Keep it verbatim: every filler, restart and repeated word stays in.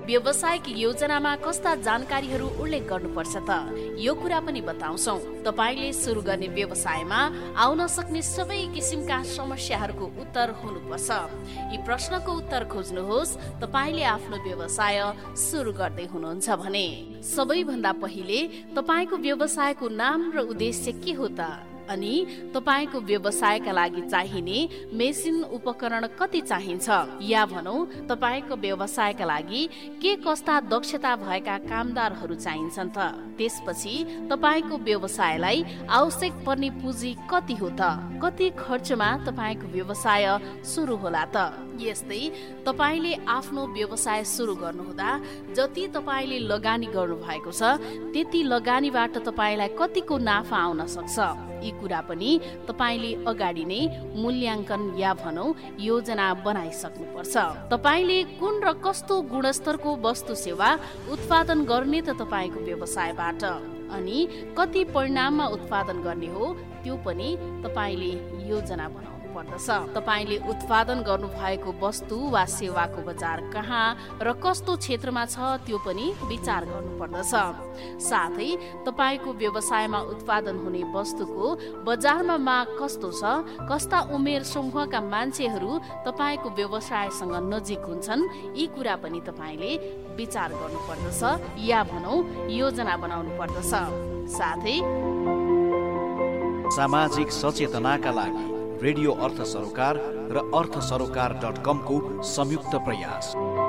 व्यवसायिक योजनामा कस्ता जानकारीहरू उल्लेख गर्नुपर्छ त यो कुरा पनि बताउँछौं। तपाईले सुरु गर्ने व्यवसायमा आउन सक्ने सबै किसिमका समस्याहरूको उत्तर हुनुपर्छ। यी प्रश्नको उत्तर खोज्नुहोस् तपाईले आफ्नो व्यवसाय सुरु गर्दै हुनुहुन्छ भने। सबैभन्दा पहिले तपाईको व्यवसायको नाम र उद्देश्य के हो त? अनि तपाईको व्यवसायका लागि चाहिने मेसिन उपकरण कति चाहिन्छ, या भनौं तपाईको व्यवसायका लागि के कस्ता दक्षता भएका कामदारहरू चाहिन्छन् त? त्यसपछि तपाईको व्यवसायलाई आवश्यक पर्ने पुँजी कति हो त? कति खर्चमा तपाईको व्यवसाय सुरु होला त? यस्तै तपाईले आफ्नो व्यवसाय सुरु गर्नुहुँदा जति तपाईले लगानी गर्नु भएको छ त्यति लगानीबाट तपाईलाई कतिको नाफा आउन सक्छ, यी कुरा पनि तपाईले अगाडि नै मूल्याङ्कन या भनौं योजना बनाइसक्नुपर्छ। तपाईले कुन र कस्तो गुणस्तरको वस्तु सेवा उत्पादन गर्ने त तपाईको व्यवसायबाट, अनि कति परिणाममा उत्पादन गर्ने हो त्यो पनि तपाईले योजना बनाउनु पर्दछ। तपाईले उत्पादन गर्नु भएको वस्तु वा सेवाको बजार कहाँ र कस्तो क्षेत्रमा छ त्यो पनि विचार गर्नु पर्दछ। साथै तपाईको व्यवसायमा उत्पादन हुने वस्तुको बजारमा माग कस्तो छ, कस्ता उमेर समूहका मान्छेहरू तपाईको व्यवसायसँग नजिक हुन्छन्, यी कुरा पनि तपाईले विचार गर्नु पर्दछ या भनौं योजना बनाउनु पर्दछ। साथै सामाजिक सचेतनाका लागि रेडियो अर्थ सरोकार र अर्थ सरोकार डट कम को संयुक्त प्रयास।